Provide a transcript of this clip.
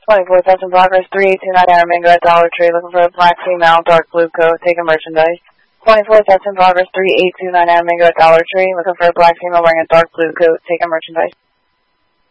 24 test in progress, 3829 Aramingo at Dollar Tree, looking for a black female, dark blue coat, taking merchandise. 24 test in progress, 3829 Aramingo at Dollar Tree, looking for a black female wearing a dark blue coat, taking merchandise.